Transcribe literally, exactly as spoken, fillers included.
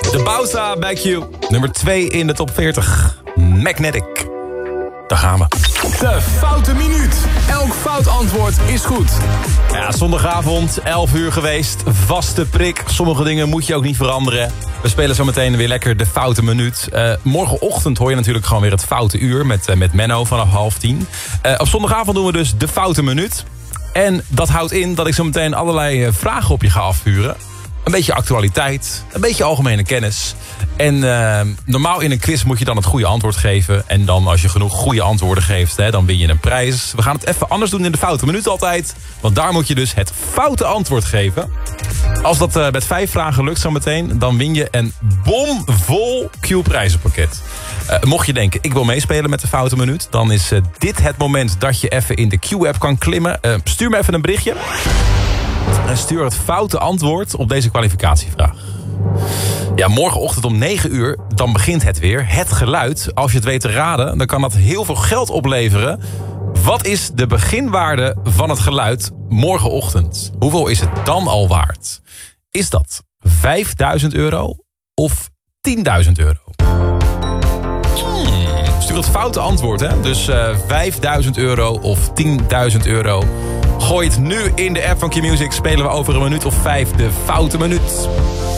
De Bauza bij Q. Nummer twee in de top veertig. Magnetic. Daar gaan we. De Foute Minuut. Elk fout antwoord is goed. Ja, zondagavond, elf uur geweest. Vaste prik. Sommige dingen moet je ook niet veranderen. We spelen zo meteen weer lekker de Foute Minuut. Uh, morgenochtend hoor je natuurlijk gewoon weer het Foute Uur met, uh, met Menno vanaf half tien. Uh, op zondagavond doen we dus de Foute Minuut. En dat houdt in dat ik zo meteen allerlei uh, vragen op je ga afvuren. Een beetje actualiteit, een beetje algemene kennis. En uh, normaal in een quiz moet je dan het goede antwoord geven. En dan als je genoeg goede antwoorden geeft, hè, dan win je een prijs. We gaan het even anders doen in de Foute Minuut altijd. Want daar moet je dus het foute antwoord geven. Als dat uh, met vijf vragen lukt zo meteen, dan win je een bomvol Q-prijzenpakket. Uh, mocht je denken, ik wil meespelen met de Foute Minuut, dan is uh, dit het moment dat je even in de Q-app kan klimmen. Uh, stuur me even een berichtje. En stuur het foute antwoord op deze kwalificatievraag. Ja, morgenochtend om negen uur, dan begint het weer. Het geluid, als je het weet te raden, dan kan dat heel veel geld opleveren. Wat is de beginwaarde van het geluid morgenochtend? Hoeveel is het dan al waard? Is dat vijfduizend euro of tienduizend euro? Hmm, stuur het foute antwoord, hè? Dus uh, vijfduizend euro of tienduizend euro. Gooi het nu in de app van Q-Music. Spelen we over een minuut of vijf de Foute Minuut.